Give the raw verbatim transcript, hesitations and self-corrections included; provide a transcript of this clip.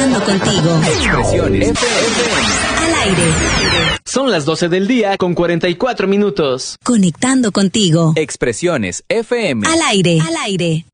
Conectando contigo. Expresiones F M. Al aire. Son las doce del día con cuarenta y cuatro minutos. Conectando contigo. Expresiones F M. Al aire. Al aire.